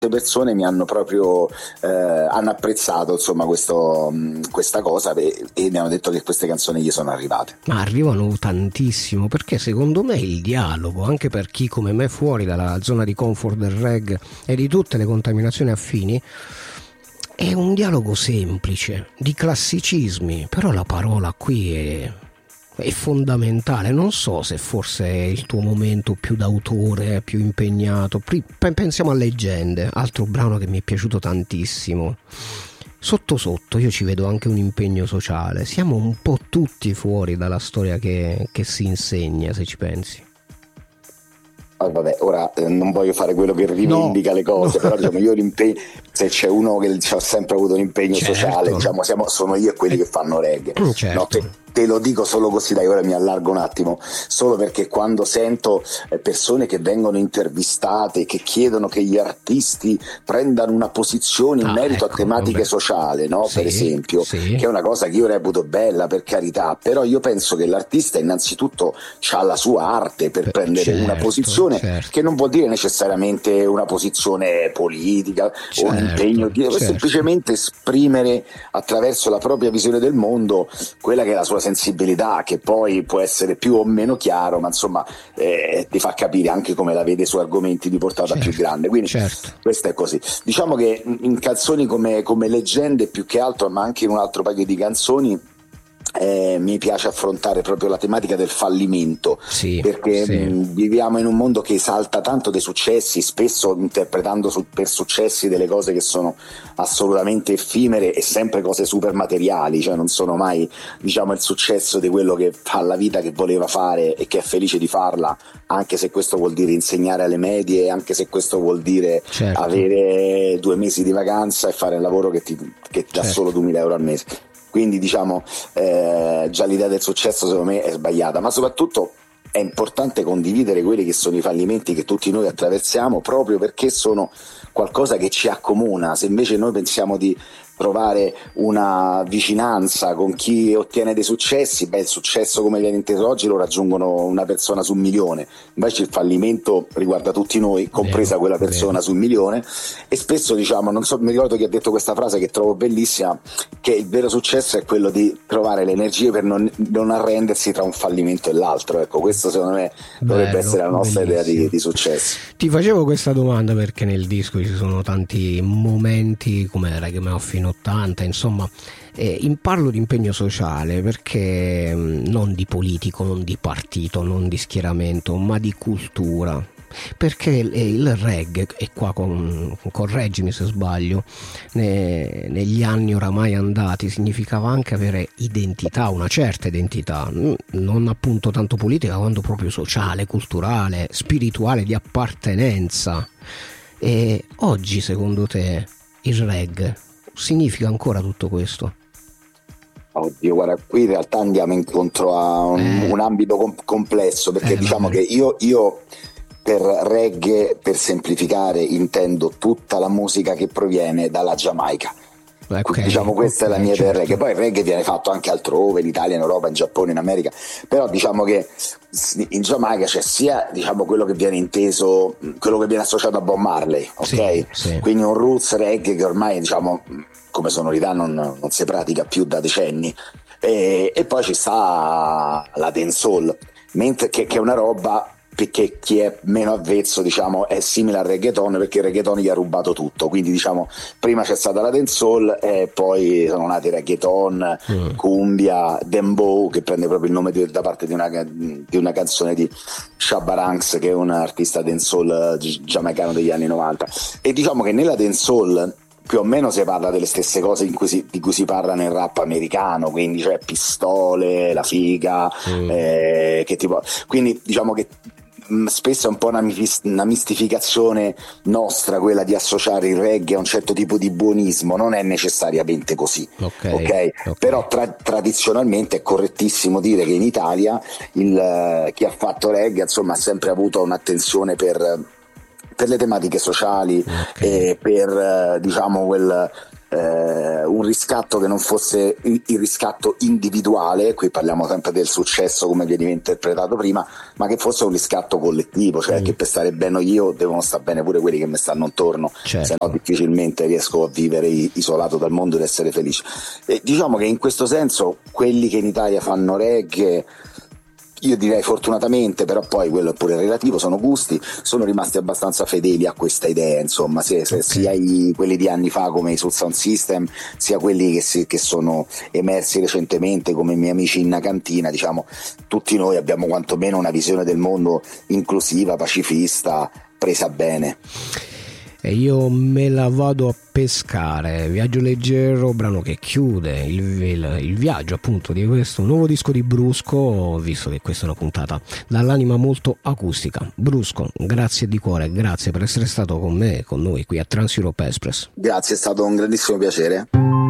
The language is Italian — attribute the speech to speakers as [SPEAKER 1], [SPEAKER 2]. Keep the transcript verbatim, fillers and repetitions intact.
[SPEAKER 1] persone mi hanno proprio eh, hanno apprezzato insomma questo, mh, questa cosa e, e mi hanno detto che queste canzoni gli sono arrivate.
[SPEAKER 2] Ma arrivano tantissimo, perché secondo me il dialogo, anche per chi come me è fuori dalla zona di comfort del reggae e di tutte le contaminazioni affini, è un dialogo semplice, di classicismi, però la parola qui è è fondamentale. Non so se forse è il tuo momento più d'autore, più impegnato. Pensiamo a Leggende, altro brano che mi è piaciuto tantissimo. Sotto sotto io ci vedo anche un impegno sociale. Siamo un po' tutti fuori dalla storia che, che si insegna, se ci pensi.
[SPEAKER 1] Ah, vabbè, ora eh, non voglio fare quello che rivendica no, le cose, no. Però diciamo io l'impegno, se c'è uno che ha sempre avuto un impegno certo. sociale, diciamo siamo, sono io e quelli che fanno reggae.
[SPEAKER 2] Certo.
[SPEAKER 1] No, te, te lo dico solo così, dai, ora mi allargo un attimo, solo perché quando sento persone che vengono intervistate, che chiedono che gli artisti prendano una posizione in ah, merito ecco, a tematiche vabbè. sociali, no? Sì, per esempio, sì. che è una cosa che io reputo bella, per carità, però io penso che l'artista innanzitutto ha la sua arte per Beh, prendere certo, una posizione certo. che non vuol dire necessariamente una posizione politica certo, o un impegno, di, certo. semplicemente esprimere attraverso la propria visione del mondo quella che è la sua sensibilità, che poi può essere più o meno chiaro, ma insomma eh, ti fa capire anche come la vede su argomenti di portata certo, più grande, quindi certo. questo è così. Diciamo che in canzoni come, come Leggende più che altro, ma anche in un altro paio di canzoni, Eh, mi piace affrontare proprio la tematica del fallimento,
[SPEAKER 2] sì,
[SPEAKER 1] perché
[SPEAKER 2] sì.
[SPEAKER 1] mh, viviamo in un mondo che esalta tanto dei successi, spesso interpretando su, per successi delle cose che sono assolutamente effimere e sempre cose super materiali, cioè non sono mai, diciamo, il successo di quello che fa la vita che voleva fare e che è felice di farla, anche se questo vuol dire insegnare alle medie, anche se questo vuol dire
[SPEAKER 2] certo.
[SPEAKER 1] avere due mesi di vacanza e fare un lavoro che ti, che ti dà
[SPEAKER 2] certo.
[SPEAKER 1] solo duemila euro al mese. Quindi diciamo eh, già l'idea del successo secondo me è sbagliata, ma soprattutto è importante condividere quelli che sono i fallimenti che tutti noi attraversiamo, proprio perché sono qualcosa che ci accomuna. Se invece noi pensiamo di trovare una vicinanza con chi ottiene dei successi, beh, il successo come viene inteso oggi lo raggiungono una persona su un milione, invece il fallimento riguarda tutti noi, compresa quella persona su un milione, e spesso diciamo, non so, mi ricordo chi ha detto questa frase che trovo bellissima, che il vero successo è quello di trovare le energie per non, non arrendersi tra un fallimento e l'altro. Ecco, questo secondo me dovrebbe Bello, essere la nostra bellissimo. idea di, di successo.
[SPEAKER 2] Ti facevo questa domanda perché nel disco ci sono tanti momenti come Reggae Mafia ottanta, insomma, eh, parlo di impegno sociale perché mh, non di politico, non di partito, non di schieramento, ma di cultura, perché il, il reggae, e qua con, correggimi se sbaglio, ne, negli anni oramai andati significava anche avere identità, una certa identità, non appunto tanto politica quanto proprio sociale, culturale, spirituale, di appartenenza. E oggi secondo te il reggae significa ancora tutto questo?
[SPEAKER 1] Oddio, guarda, qui in realtà andiamo incontro a un, eh. un ambito com- complesso, perché eh, diciamo vabbè. che io, io per reggae, per semplificare, intendo tutta la musica che proviene dalla Giamaica. Okay, diciamo questa okay, è la mia certo. del reggae. Poi il reggae viene fatto anche altrove, in Italia, in Europa, in Giappone, in America, però diciamo che in Giamaica c'è sia, diciamo, quello che viene inteso, quello che viene associato a Bob Marley, ok?
[SPEAKER 2] Sì, sì.
[SPEAKER 1] Quindi un roots reggae che ormai, diciamo, come sonorità non, non si pratica più da decenni, e, e poi ci sta la dancehall, mentre che, che è una roba perché chi è meno avvezzo, diciamo, è simile al reggaeton, perché il reggaeton gli ha rubato tutto, quindi diciamo prima c'è stata la dancehall e poi sono nati reggaeton, mm. cumbia, dembow, che prende proprio il nome di, da parte di una, di una canzone di Shabba Ranks, che è un artista dancehall giamaicano degli anni novanta, e diciamo che nella dancehall più o meno si parla delle stesse cose in cui si, di cui si parla nel rap americano, quindi cioè pistole, la figa, mm. eh, che tipo, quindi diciamo che spesso è un po' una, una mistificazione nostra quella di associare il reggae a un certo tipo di buonismo, non è necessariamente così,
[SPEAKER 2] okay,
[SPEAKER 1] okay? Okay. Però tra, tradizionalmente è correttissimo dire che in Italia il, chi ha fatto reggae insomma ha sempre avuto un'attenzione per, per le tematiche sociali, okay. e per diciamo quel eh, un riscatto che non fosse il, il riscatto individuale, qui parliamo sempre del successo come veniva interpretato prima, ma che fosse un riscatto collettivo, cioè mm. che per stare bene io devono stare bene pure quelli che mi stanno intorno, certo. Se no difficilmente riesco a vivere isolato dal mondo ed essere felice. E diciamo che in questo senso quelli che in Italia fanno reggae, io direi fortunatamente, però poi quello è pure relativo, sono gusti, sono rimasti abbastanza fedeli a questa idea, insomma, sia, okay. sia i, quelli di anni fa come i Soul Sound System, sia quelli che, si, che sono emersi recentemente come i miei amici in una cantina, diciamo, tutti noi abbiamo quantomeno una visione del mondo inclusiva, pacifista, presa bene.
[SPEAKER 2] E io me la vado a pescare. Viaggio leggero, brano che chiude il, il, il viaggio appunto di questo nuovo disco di Brusco, visto che questa è una puntata dall'anima molto acustica. Brusco, grazie di cuore, grazie per essere stato con me, con noi qui a Trans Europe Express.
[SPEAKER 1] Grazie, è stato un grandissimo piacere.